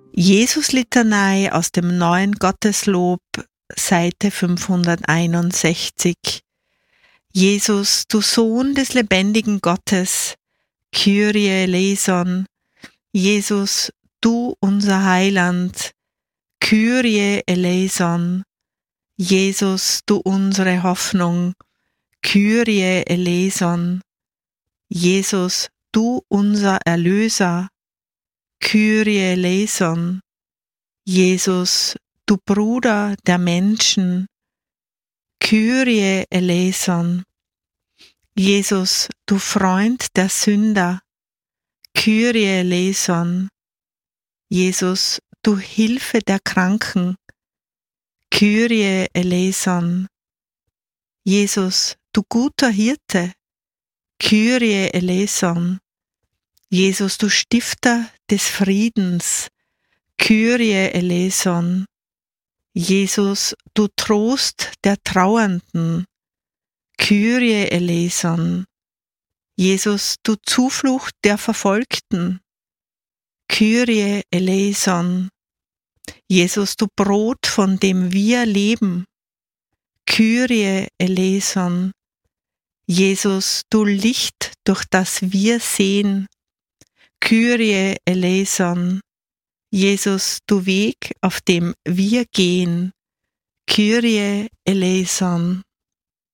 Jesus-Litanei aus dem Neuen Gotteslob, Seite 561. Jesus, du Sohn des lebendigen Gottes, Kyrie eleison. Jesus, du unser Heiland, Kyrie eleison. Jesus, du unsere Hoffnung, Kyrie eleison. Jesus, du unser Erlöser, Kyrie eleison. Jesus, du Bruder der Menschen, Kyrie eleison. Jesus, du Freund der Sünder, Kyrie eleison. Jesus, du Hilfe der Kranken, Kyrie eleison. Jesus, du guter Hirte, Kyrie eleison. Jesus, du Stifter des Friedens, Kyrie eleison. Jesus, du Trost der Trauernden, Kyrie eleison. Jesus, du Zuflucht der Verfolgten, Kyrie eleison. Jesus, du Brot, von dem wir leben, Kyrie eleison. Jesus, du Licht, durch das wir sehen, Kyrie eleison. Jesus, du Weg, auf dem wir gehen, Kyrie eleison.